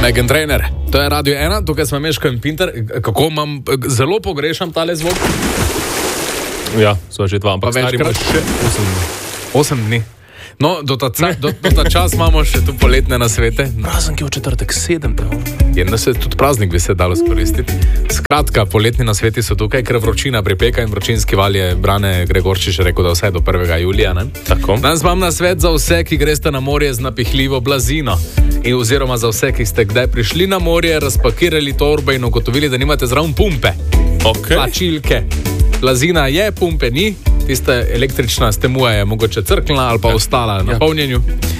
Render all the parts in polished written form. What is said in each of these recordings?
Megan Trainor, to je Radio 1, tukaj smo Meško in Pinter. Kako zelo pogrešam tale zvok? Ja, so že 2, ampak stari imaš še 8 dni. No, do ta čas imamo še tu poletne nasvete. Praznik je v četrtek 7. Da se tudi praznik bi se dalo skoristiti. Skratka, poletni nasveti so tukaj, ker vročina pripeka in vročinski val je Brane Gregorčič rekel, da vsaj do 1. julija. Ne? Tako. Danes imam nasvet za vse, ki greste na morje z napihljivo blazino. Oziroma za vse, ki ste kdaj prišli na morje, razpakirali torbe in ugotovili, da nimate zraven pumpe. Plačilke. Blazina je, pumpe ni. Tista električna stemuja je mogoče crknila ali pa ostala na polnjenju.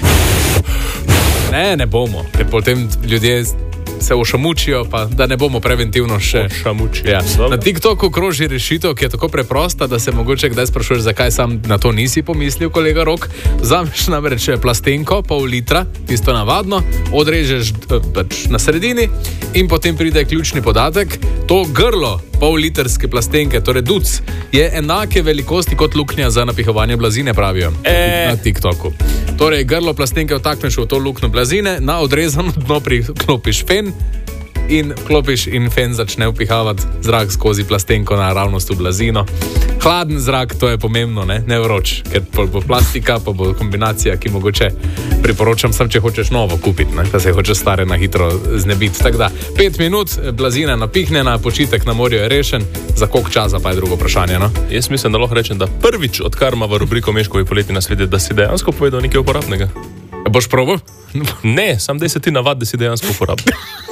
Ne bomo, ker potem ljudje se ošamučijo, pa da ne bomo preventivno še šamučijo. Ja. Na TikToku kroži rešitev, ki je tako preprosta, da se mogoče kdaj sprašuješ, zakaj sam na to nisi pomislil, kolega Rok. Vzameš namreč plastenko, pol litra, tisto navadno, odrežeš na sredini in potem pride ključni podatek. To grlo pol-litrske plastenke, torej duc, je enake velikosti kot luknja za napihovanje blazine, pravijo na TikToku. Torej, grlo plastenke vtakneš v to luknjo blazine, na odrezano dno priklopiš fen in klopiš in fen začne vpihavati zrak skozi plastenko naravnost v blazino. Hladen zrak, to je pomembno, ne vroč, ker bo plastika, pa bo kombinacija, ki mogoče priporočam sam, če hočeš novo kupiti, da se hočeš stare na hitro znebiti. Tako da, 5 minut, blazina napihnjena, počitek na morju je rešen, za koliko časa pa je drugo vprašanje, no? Jaz mislim, da lahko rečem, da prvič, odkar ima v rubriko Meškovi poletni nasveti, da si dejansko povedal nekaj uporabnega. Boš probal? Ne, sam 10 navad, da si dejansko uporabnik.